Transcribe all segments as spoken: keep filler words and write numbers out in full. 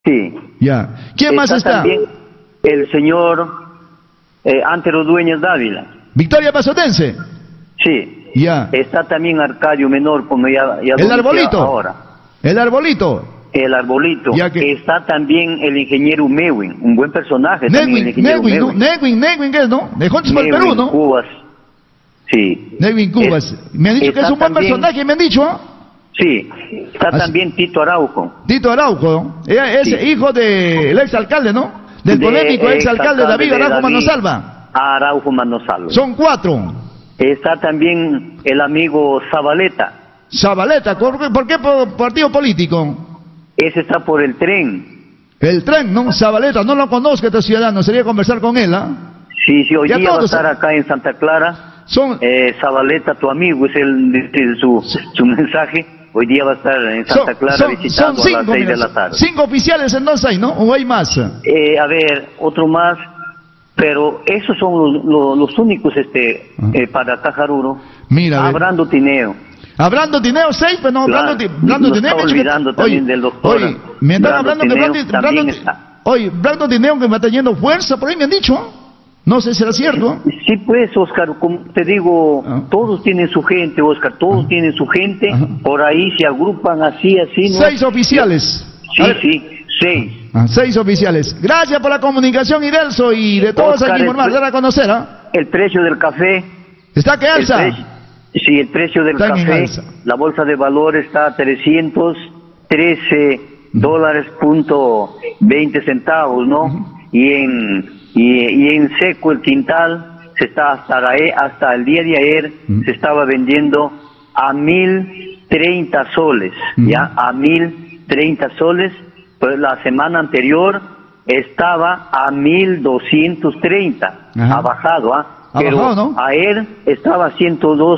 Sí. Ya. ¿Quién más está? También el señor eh, Antero Dueñas Dávila. Victoria Pasotense. Sí. Ya. Está también Arcadio Menor, como ya, ya El lo arbolito. Ahora. El arbolito. El arbolito. Ya que... Está también el ingeniero Mewin, un buen personaje. Negwin, Negwin, ¿no? Negwin, Negwin, ¿qué es, no? De Juntos para el Perú, ¿no? Cubas. Sí. Negwin Cubas. Es, me han dicho que es un buen también, personaje, me han dicho, ¿eh? Sí. Está Así. también Tito Araujo. Tito Araujo, ¿no? Es sí. hijo del de exalcalde, ¿no? Del de polémico exalcalde David Araujo Manosalva. Araujo Manosalva. Son cuatro. Está también el amigo Zabaleta. Zabaleta, ¿por qué, ¿por qué partido político? Ese está por el tren. El tren, ¿no? Zabaleta, no lo conozco este ciudadano, sería conversar con él, ¿ah? ¿eh? Sí, sí, hoy ya día todos... va a estar acá en Santa Clara. Son... Eh, Zabaleta, tu amigo, es el, el su, su mensaje. Hoy día va a estar en Santa Clara son, visitando son cinco, a las seis de la tarde. Cinco oficiales entonces hay, ¿no? ¿O hay más? Eh, a ver, otro más. Pero esos son los, los, los únicos este uh-huh. eh, para Cajaruro. Mira, Abrando Tineo. Hablando Tineo seis, pero no, claro, Brando, Brando Tineo. Está olvidando que, también oye, del doctor. Oye, me están hablando que Brando, Brando, oye, Brando Tineo que me está teniendo fuerza, por ahí me han dicho. No sé si será cierto. Sí, pues, Oscar, como te digo, uh-huh. todos tienen su gente, Oscar, todos uh-huh. tienen su gente. Uh-huh. Por ahí se agrupan así, así. ¿no? Seis oficiales. Sí, sí, seis. Ah, seis oficiales. Gracias por la comunicación, Idelso, y de todos Oscar, aquí informar, dar a conocer, ¿ah? El precio del café. ¿Está que alza? El sí, el precio del está café, la bolsa de valor está a trescientos trece dólares punto veinte centavos, ¿no? Uh-huh. Y en y, y en seco el quintal se está hasta hasta el día de ayer uh-huh. se estaba vendiendo a mil treinta soles, uh-huh. ya a mil treinta soles. Pues la semana anterior estaba a mil doscientos treinta, uh-huh. ha bajado, ¿ah? ¿eh? Pero bajado, ¿no? Ayer estaba a ciento dos,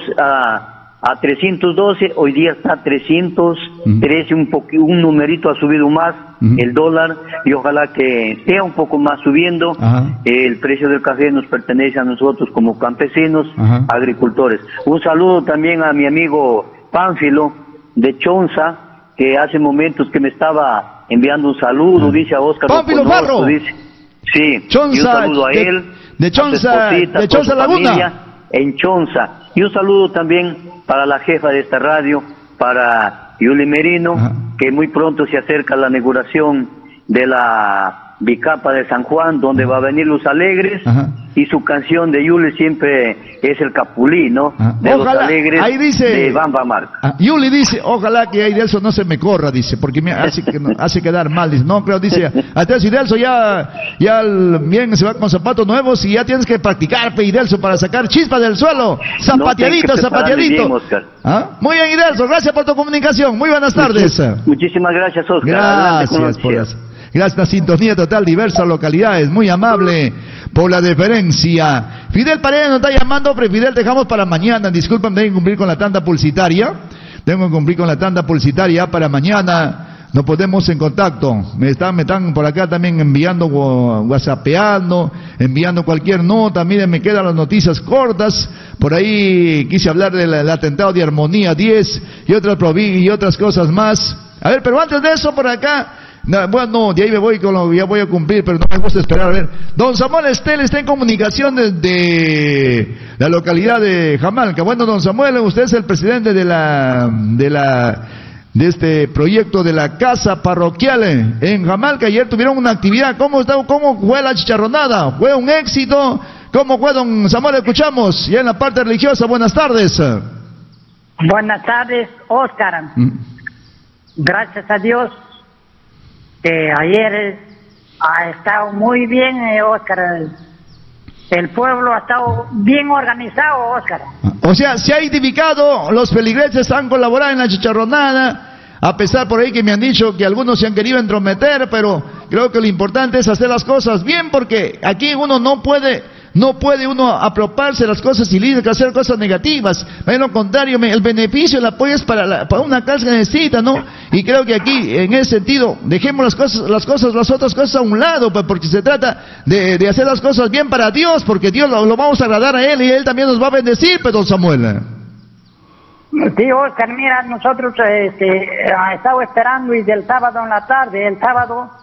a, a trescientos doce, hoy día está a trescientos trece, uh-huh. un poqu un numerito ha subido más uh-huh. el dólar, y ojalá que sea un poco más subiendo. Uh-huh. El precio del café nos pertenece a nosotros como campesinos, uh-huh. agricultores. Un saludo también a mi amigo Pánfilo de Chonza, que hace momentos que me estaba enviando un saludo, uh-huh. dice a Oscar. Pánfilo Barro. Dice, sí, Chonza, y un saludo a de... él. De Chonza, esposita, de Chonza Laguna. En Chonza. Y un saludo también para la jefa de esta radio, para Yuli Merino, ajá. que muy pronto se acerca la inauguración de la Bicapa de San Juan, donde va a venir Los Alegres, ajá. y su canción de Yuli siempre es el Capulí, ¿no? Ajá. De ojalá, Los Alegres, ahí dice, de Bamba Marca. Ah, Yuli dice, ojalá que Idelso no se me corra, dice, porque me hace, que, hace quedar mal, dice, no, pero dice, entonces Idelso ya, ya el, bien se va con zapatos nuevos y ya tienes que practicar, pe, Idelso, para sacar chispas del suelo, zapateadito, no, zapateadito. Bien, ¿Ah? Muy bien, Idelso, gracias por tu comunicación, muy buenas tardes. Muchísimas gracias, Oscar. Gracias por las... Gracias, una sintonía total, diversas localidades, muy amable por la deferencia. Fidel Paredes nos está llamando, pero Fidel dejamos para mañana, disculpen, tengo que cumplir con la tanda publicitaria, tengo que cumplir con la tanda publicitaria para mañana, nos ponemos en contacto, me están, me están por acá también enviando, whatsappeando, enviando cualquier nota, miren, me quedan las noticias cortas, por ahí quise hablar del, del atentado de Armonía diez y otras, y otras cosas más. A ver, pero antes de eso, por acá, no, bueno, de ahí me voy con lo que ya voy a cumplir, pero no me gusta esperar. A ver, don Samuel Estel está en comunicación desde la localidad de Jamalca. Bueno, don Samuel, usted es el presidente de la, de la, de este proyecto de la casa parroquial en Jamalca. Ayer tuvieron una actividad. ¿Cómo está, cómo fue la chicharronada? ¿Fue un éxito? ¿Cómo fue, don Samuel? Escuchamos ya en la parte religiosa. Buenas tardes. Buenas tardes, Óscar. ¿Mm? Gracias a Dios. Eh, ayer ha estado muy bien, eh, Óscar. El pueblo ha estado bien organizado, Óscar. O sea, se ha edificado, los feligreses han colaborado en la chicharronada, a pesar por ahí que me han dicho que algunos se han querido entrometer, pero creo que lo importante es hacer las cosas bien, porque aquí uno no puede... No puede uno apropiarse de las cosas ilícitas, hacer cosas negativas. En lo contrario, el beneficio, el apoyo es para, la, para una causa que necesita, ¿no? Y creo que aquí, en ese sentido, dejemos las cosas, las cosas, las otras cosas a un lado, porque se trata de, de hacer las cosas bien para Dios, porque Dios lo, lo vamos a agradar a Él y Él también nos va a bendecir, pues, don Samuel. Sí, Óscar, mira, nosotros este, ha estado esperando y del sábado en la tarde, el sábado